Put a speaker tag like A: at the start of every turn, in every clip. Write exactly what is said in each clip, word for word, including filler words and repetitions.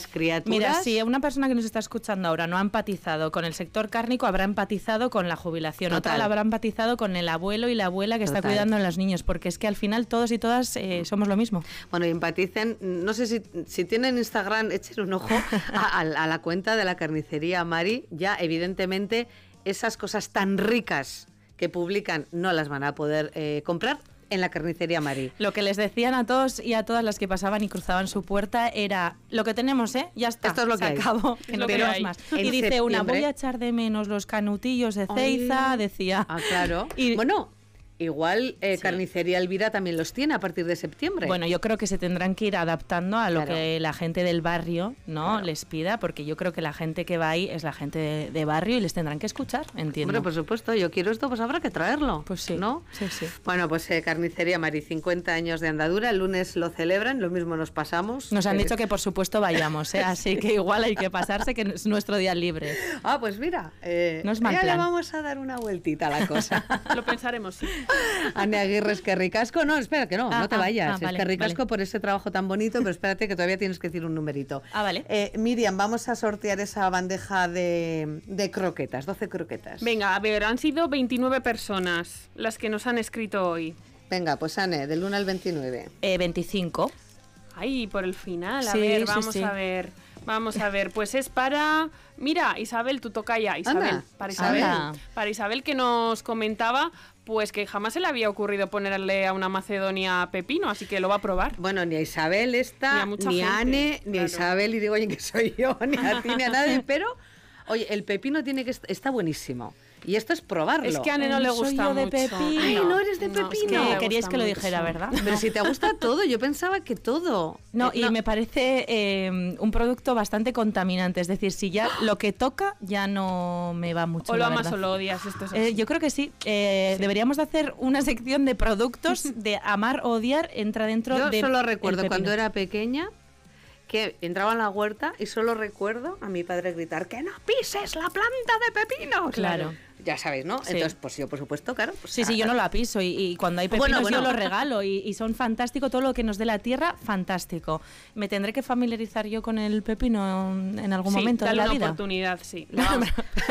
A: criaturas.
B: Mira, si una persona que nos está escuchando ahora no ha empatizado con el sector cárnico, habrá empatizado con la jubilación.
A: Total.
B: Otra habrá empatizado con el abuelo y la abuela que
A: Total.
B: está cuidando a los niños, porque es que al final todos y todas eh, somos lo mismo.
A: Bueno, y empaticen, no sé si, si tienen Instagram, echen un ojo a, a, a la cuenta de la carnicería Mari. Ya, evidentemente, esas cosas tan ricas que publican no las van a poder eh, comprar en la carnicería Mari.
B: Lo que les decían a todos y a todas las que pasaban y cruzaban su puerta era: lo que tenemos, ¿eh? Ya está.
A: Esto es lo
B: se
A: que hay.
B: acabó, que no
A: Pero
B: queremos más.
A: en
B: Y dice una:
A: septiembre-
B: voy a echar de menos los canutillos de Ceiza,
A: Ay.
B: decía.
A: Ah, claro.
B: Y-
A: Bueno, igual eh,
B: Sí.
A: Carnicería Elvira también los tiene a partir de septiembre.
B: Bueno, yo creo que se tendrán que ir adaptando a lo
A: Claro.
B: que la gente del barrio, ¿no?
A: Claro.
B: les pida, porque yo creo que la gente que va ahí es la gente de, de barrio y les tendrán que escuchar, entiendo.
A: Hombre, por supuesto, yo quiero esto, pues habrá que traerlo.
B: Pues sí,
A: ¿no?
B: sí, sí.
A: Bueno, pues eh, Carnicería Mari, cincuenta años de andadura, el lunes lo celebran, lo mismo nos pasamos.
B: Nos han
A: Eh,
B: dicho que por supuesto vayamos, ¿eh? Así que igual hay que pasarse, que es nuestro día libre.
A: Ah, pues mira, eh,
B: No es mal
A: ya le
B: plan.
A: vamos a dar una vueltita a la cosa.
C: Lo pensaremos, sí.
A: Ane Aguirre, es que ricasco. No, espera, que no,
B: Ah,
A: no te
B: ah,
A: vayas.
B: ah,
A: es
B: vale,
A: que ricasco
B: vale.
A: por ese trabajo tan bonito, pero espérate que todavía tienes que decir un numerito.
B: Ah, vale.
A: Eh, Miriam, vamos a sortear esa bandeja de, de croquetas, doce croquetas.
C: Venga, a ver, han sido veintinueve personas las que nos han escrito hoy.
A: Venga, pues Ane, del uno al veintinueve.
B: Eh, veinticinco.
C: Ay, por el final, a
B: Sí,
C: ver,
B: sí,
C: vamos
B: sí.
C: a ver. Vamos a ver, pues es para... Mira, Isabel, tu tocaya, Isabel.
A: Anda,
C: Para Isabel.
B: anda.
C: Para Isabel, que nos comentaba pues que jamás se le había ocurrido ponerle a una macedonia pepino, así que lo va a probar.
A: Bueno, ni a Isabel esta,
C: Ni a mucha
A: ni a
C: gente,
A: Ane, ni a
C: claro.
A: Isabel, y digo, oye, que soy yo, ni a ti, ni a nadie, pero, oye, el pepino tiene que est- está buenísimo. Y esto es probarlo.
C: Es que a Ane
B: Eh,
C: no le
B: no soy
C: gusta
B: yo de
C: mucho.
B: pepino.
A: Ay, no eres de
C: es que
A: pepino.
C: no le
B: Queríais
C: gusta
B: que lo
C: mucho.
B: dijera, ¿verdad?
A: Pero si te gusta todo, yo pensaba que todo.
B: No,
A: Eh,
B: y me parece eh, un producto bastante contaminante. Es decir, si ya lo que toca ya no me va mucho.
C: O lo
B: la
C: amas
B: verdad.
C: o lo odias, esto es
B: Eh,
C: así.
B: yo creo que sí. Eh,
C: Sí.
B: Deberíamos de hacer una sección de productos de amar o odiar. Entra dentro
A: Yo
B: de.
A: solo
B: el
A: recuerdo
B: pepino.
A: cuando era pequeña que entraba en la huerta y solo recuerdo a mi padre gritar que no pises la planta de pepino.
B: Claro.
A: Ya sabéis, ¿no?
B: Sí.
A: Entonces, pues yo, por supuesto, claro. Pues,
B: Sí, sí, yo no la piso y, y cuando hay pepinos
A: Bueno, bueno.
B: yo los regalo y, y son fantástico, todo lo que nos dé la tierra, fantástico. Me tendré que familiarizar yo con el pepino en, en algún
C: Sí,
B: momento de
C: dale
B: la
C: una
B: vida.
C: oportunidad, sí. Le vamos-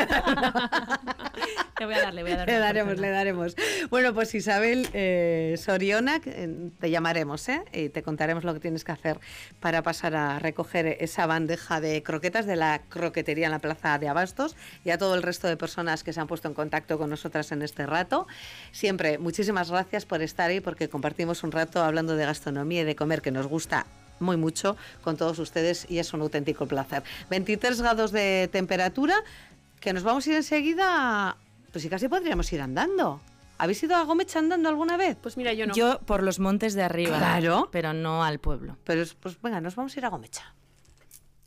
B: Le voy a dar, le voy a dar.
A: Le
B: una
A: daremos,
B: oportunidad.
A: le daremos. Bueno, pues Isabel eh, Soriona, que, eh, te llamaremos, ¿eh? Y te contaremos lo que tienes que hacer para pasar a recoger esa bandeja de croquetas de la croquetería en la Plaza de Abastos y a todo el resto de personas que se han puesto en contacto con nosotras en este rato. Siempre, muchísimas gracias por estar ahí, porque compartimos un rato hablando de gastronomía y de comer, que nos gusta muy mucho con todos ustedes y es un auténtico placer. veintitrés grados de temperatura, que nos vamos a ir enseguida, pues sí, casi podríamos ir andando. ¿Habéis ido a Gomecha andando alguna vez?
C: Pues mira, yo no.
B: Yo por los montes de arriba,
A: Claro.
B: pero no al pueblo.
A: Pero es- pues venga, nos vamos a ir a Gomecha.